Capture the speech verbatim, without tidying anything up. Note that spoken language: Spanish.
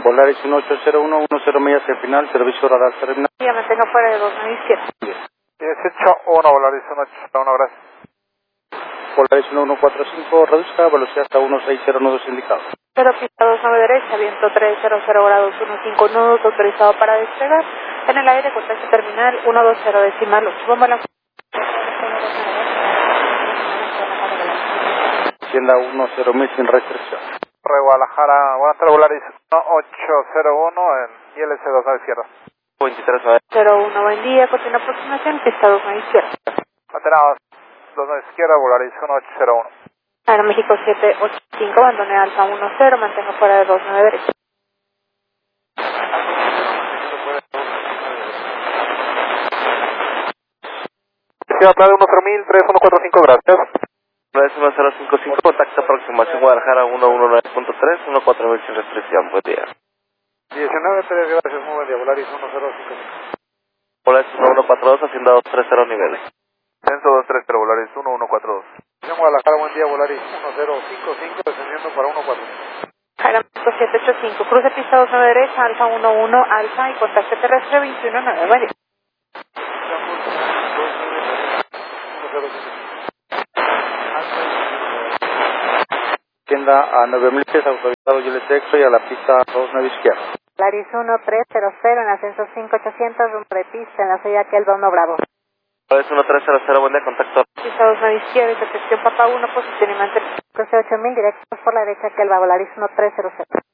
Polaris uno ocho cero uno, cero millas al final, servicio radar terminal. Ya me tengo fuera de dos nueve izquierda. dieciocho uno, Polaris uno ocho cero uno, gracias. Polaris uno uno cuatro cinco, reduzca velocidad hasta uno seis cero nudos indicados. Cero pista dos nueve derecha, viento tres cero cero grados uno cinco nudos, autorizado para despegar. En el aire, contacto terminal uno dos cero decimal ocho. Bomba la... Tienda uno cero mil sin restricción. Re Guadalajara, buenas tardes, Polaris uno ocho cero uno en I L C dos nueve izquierda. veintitrés cero uno, buen día, continúa aproximación, pista dos nueve izquierda. Mantenamos dos nueve izquierda, Polaris uno ocho cero uno. Aeroméxico siete ocho cinco, abandone Alfa uno cero, mantengo fuera de dos nueve derecha. Ciudad Clave uno cero mil, tres uno cuatro cinco, gracias. uno cero cinco cinco, contacto aproximación Guadalajara uno uno nueve punto tres, uno cuatro mil sin restricción, buen día. diecinueve tres, gracias, muy buen día, Polaris uno cero cinco cinco. Polaris uno uno cuatro dos, hacienda dos tres cero niveles. Censo dos tres cero, Polaris uno uno cuatro dos. En Guadalajara, buen día, Polaris uno cero cinco cinco, descendiendo para uno cuatro. Aeroméxico siete ocho cinco, cruce pista dos nueve derecha, Alfa uno uno, Alfa y contacto terrestre veintiuno nueve, buen día. Tienda a nueve mil pies, autorizado y el sexo y a la pista dos nueve izquierda. Polaris uno tres cero cero en ascenso cinco ochocientos, rumbo de pista en la salida que el uno Bravo. Polaris uno tres cero cero, buen día, contacto. Pista dos nueve izquierda, intercepción Papa uno, posicionamiento. Cruce ocho mil, directos por la derecha que el Polaris uno tres cero cero.